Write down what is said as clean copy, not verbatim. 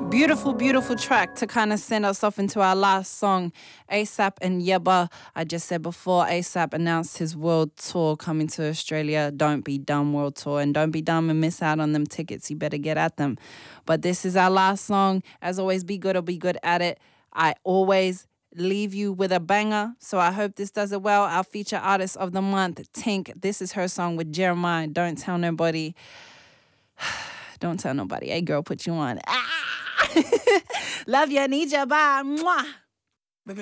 Beautiful, beautiful track to kind of send us off into our last song. ASAP and Yebba. I just said before, ASAP announced his world tour coming to Australia. Don't be dumb world tour. And don't be dumb and miss out on them tickets. You better get at them. But this is our last song. As always, be good or be good at it. I always leave you with a banger. So I hope this does it well. Our feature artist of the month, Tink. This is her song with Jeremiah. Don't tell nobody. Don't tell nobody. Hey, girl, put you on. Ah! Love ya, need ya, bye. Mwah.